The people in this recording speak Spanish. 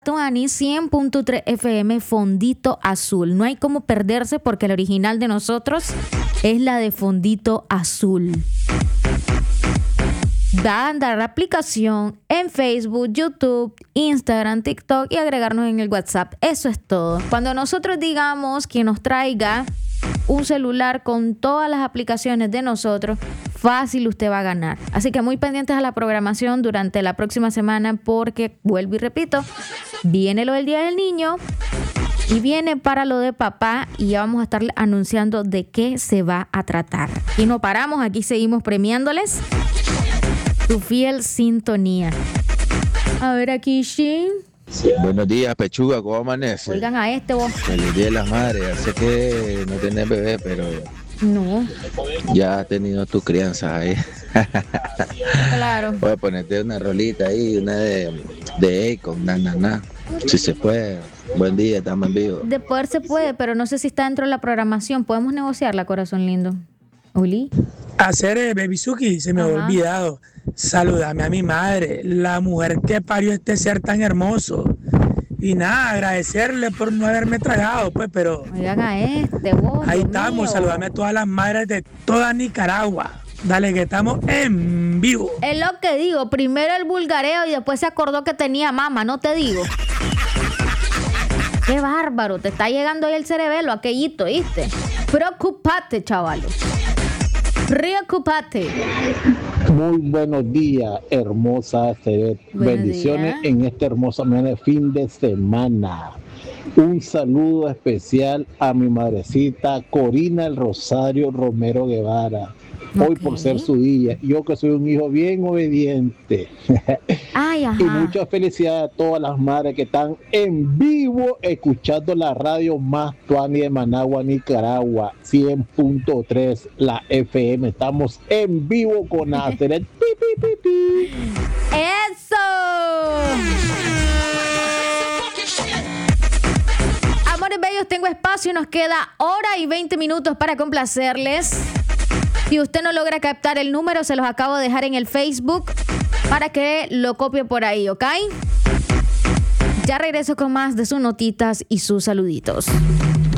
Tuani 100.3 FM Fondito Azul. No hay como perderse porque la original de nosotros es la de Fondito Azul. Dar la aplicación en Facebook, YouTube, Instagram, TikTok y agregarnos en el WhatsApp. Eso es todo. Cuando nosotros digamos que nos traiga un celular con todas las aplicaciones de nosotros, fácil usted va a ganar. Así que muy pendientes a la programación durante la próxima semana porque, vuelvo y repito, viene lo del Día del Niño y viene para lo de papá y ya vamos a estar anunciando de qué se va a tratar. Y no paramos, aquí seguimos premiándoles tu fiel sintonía. A ver aquí, Shin. Buenos días, Pechuga, ¿cómo amanece? Oigan a este vos. Feliz Día de las Madres. Ya sé que no tenés bebé, pero no, ya has tenido tu crianza ahí. Claro. Voy a ponerte una rolita ahí, una de Akon, na. Si se puede. Buen día, estamos en vivo. De poder se puede, pero no sé si está dentro de la programación. ¿Podemos negociarla, corazón lindo? Uli. Hacer Babyzuki, se me había olvidado. Saludame a mi madre, la mujer que parió este ser tan hermoso. Y nada, agradecerle por no haberme tragado, pues, pero oigan a este, vos. ahí estamos, saludame a todas las madres de toda Nicaragua. Dale, que estamos en vivo. Es lo que digo, primero el vulgareo y después se acordó que tenía mama, no te digo. Qué bárbaro, te está llegando ahí el cerebelo, aquellito, ¿viste? Preocupate, chavalo. Preocupate. Muy buenos días, hermosa Esther. Bendiciones días. En este hermoso fin de semana. Un saludo especial a mi madrecita Corina El Rosario Romero Guevara. Hoy por ser su día, yo que soy un hijo bien obediente. Ay, y mucha felicidad a todas las madres que están en vivo escuchando la radio más tuani de Managua, Nicaragua, 100.3, la FM. Estamos en vivo con Asteret. ¡Eso! Amores bellos, tengo espacio y nos queda hora y 20 minutos para complacerles. Si usted no logra captar el número, se los acabo de dejar en el Facebook para que lo copie por ahí, ¿ok? Ya regreso con más de sus notitas y sus saluditos.